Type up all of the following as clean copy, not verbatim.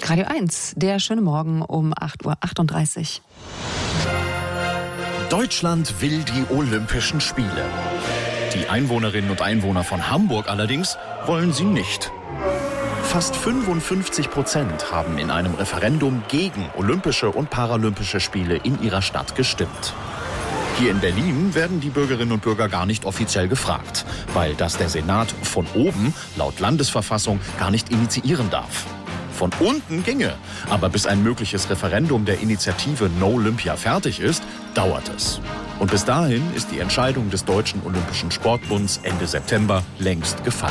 Radio 1, der schöne Morgen um 8:38 Uhr. Deutschland will die Olympischen Spiele. Die Einwohnerinnen und Einwohner von Hamburg allerdings wollen sie nicht. Fast 55% haben in einem Referendum gegen Olympische und Paralympische Spiele in ihrer Stadt gestimmt. Hier in Berlin werden die Bürgerinnen und Bürger gar nicht offiziell gefragt, weil das der Senat von oben laut Landesverfassung gar nicht initiieren darf. Von unten ginge, aber bis ein mögliches Referendum der Initiative No Olympia fertig ist, dauert es. Und bis dahin ist die Entscheidung des Deutschen Olympischen Sportbunds Ende September längst gefallen.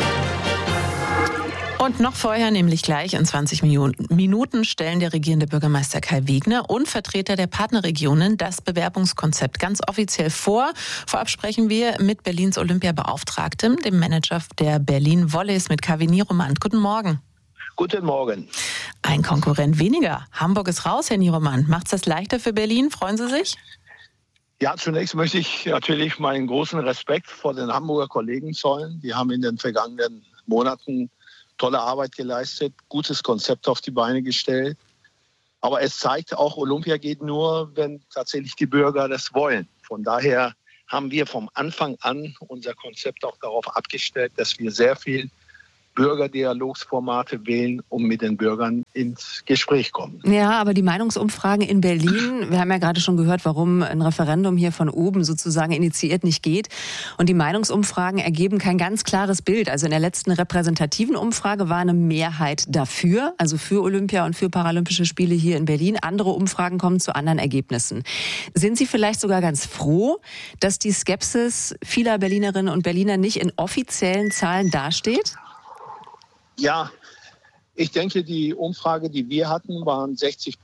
Und noch vorher, nämlich gleich in 20 Minuten, stellen der regierende Bürgermeister Kai Wegner und Vertreter der Partnerregionen das Bewerbungskonzept ganz offiziell vor. Vorab sprechen wir mit Berlins Olympiabeauftragtem, dem Manager der Berlin Volleys, mit Kaveh Niromand. Guten Morgen. Guten Morgen. Ein Konkurrent weniger. Hamburg ist raus, Herr Niromand. Macht's das leichter für Berlin? Freuen Sie sich? Ja, zunächst möchte ich natürlich meinen großen Respekt vor den Hamburger Kollegen zollen. Die haben in den vergangenen Monaten tolle Arbeit geleistet, gutes Konzept auf die Beine gestellt. Aber es zeigt auch, Olympia geht nur, wenn tatsächlich die Bürger das wollen. Von daher haben wir vom Anfang an unser Konzept auch darauf abgestellt, dass wir sehr viel Bürgerdialogsformate wählen, um mit den Bürgern ins Gespräch kommen. Ja, aber die Meinungsumfragen in Berlin, wir haben ja gerade schon gehört, warum ein Referendum hier von oben sozusagen initiiert nicht geht. Und die Meinungsumfragen ergeben kein ganz klares Bild. Also in der letzten repräsentativen Umfrage war eine Mehrheit dafür, also für Olympia und für Paralympische Spiele hier in Berlin. Andere Umfragen kommen zu anderen Ergebnissen. Sind Sie vielleicht sogar ganz froh, dass die Skepsis vieler Berlinerinnen und Berliner nicht in offiziellen Zahlen dasteht? Ja, ich denke, die Umfrage, die wir hatten, waren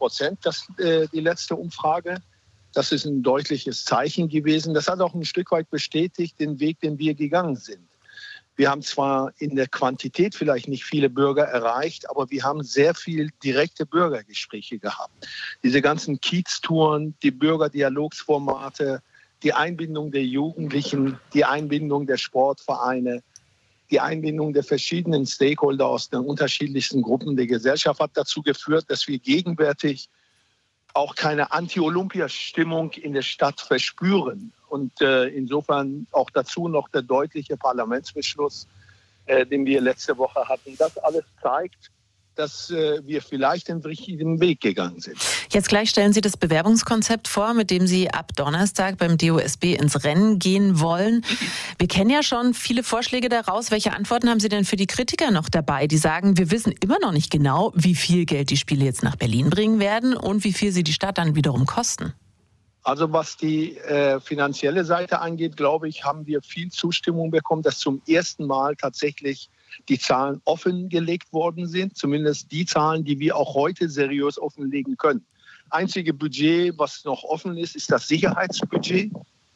60%, die letzte Umfrage. Das ist ein deutliches Zeichen gewesen. Das hat auch ein Stück weit bestätigt den Weg, den wir gegangen sind. Wir haben zwar in der Quantität vielleicht nicht viele Bürger erreicht, aber wir haben sehr viel direkte Bürgergespräche gehabt. Diese ganzen Kieztouren, die Bürgerdialogsformate, die Einbindung der Jugendlichen, die Einbindung der Sportvereine, die Einbindung der verschiedenen Stakeholder aus den unterschiedlichsten Gruppen der Gesellschaft hat dazu geführt, dass wir gegenwärtig auch keine Anti-Olympia-Stimmung in der Stadt verspüren. Und insofern auch dazu noch der deutliche Parlamentsbeschluss, den wir letzte Woche hatten. Das alles zeigt, dass wir vielleicht den richtigen Weg gegangen sind. Jetzt gleich stellen Sie das Bewerbungskonzept vor, mit dem Sie ab Donnerstag beim DOSB ins Rennen gehen wollen. Wir kennen ja schon viele Vorschläge daraus. Welche Antworten haben Sie denn für die Kritiker noch dabei, die sagen, wir wissen immer noch nicht genau, wie viel Geld die Spiele jetzt nach Berlin bringen werden und wie viel sie die Stadt dann wiederum kosten? Also was die finanzielle Seite angeht, glaube ich, haben wir viel Zustimmung bekommen, dass zum ersten Mal tatsächlich die Zahlen offengelegt worden sind. Zumindest die Zahlen, die wir auch heute seriös offenlegen können. Einzige Budget, was noch offen ist, ist das Sicherheitsbudget.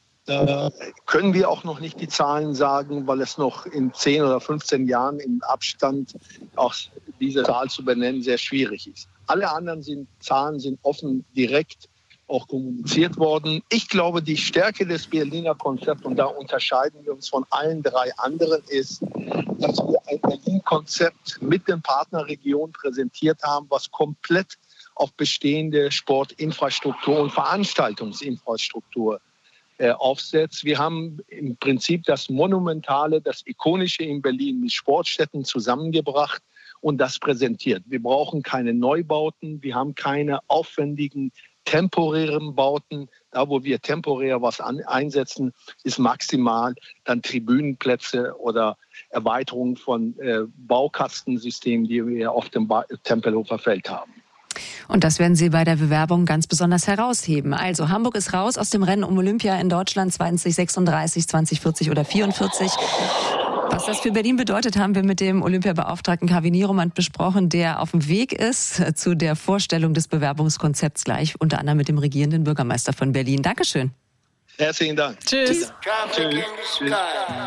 Da können wir auch noch nicht die Zahlen sagen, weil es noch in 10 oder 15 Jahren im Abstand auch diese Zahl zu benennen sehr schwierig ist. Alle anderen Zahlen sind offen direkt auch kommuniziert worden. Ich glaube, die Stärke des Berliner Konzepts, und da unterscheiden wir uns von allen drei anderen, ist, dass wir ein Berlin-Konzept mit den Partnerregionen präsentiert haben, was komplett auf bestehende Sportinfrastruktur und Veranstaltungsinfrastruktur aufsetzt. Wir haben im Prinzip das Monumentale, das Ikonische in Berlin mit Sportstätten zusammengebracht und das präsentiert. Wir brauchen keine Neubauten, wir haben keine aufwendigen temporären Bauten. Da, wo wir temporär was einsetzen, ist maximal dann Tribünenplätze oder Erweiterung von Baukastensystemen, die wir auf dem Tempelhofer Feld haben. Und das werden Sie bei der Bewerbung ganz besonders herausheben. Also Hamburg ist raus aus dem Rennen um Olympia in Deutschland 2036, 2040 oder 44. Was das für Berlin bedeutet, haben wir mit dem Olympiabeauftragten Kaveh Niromand besprochen, der auf dem Weg ist zu der Vorstellung des Bewerbungskonzepts gleich, unter anderem mit dem regierenden Bürgermeister von Berlin. Dankeschön. Herzlichen Dank. Tschüss. Tschüss.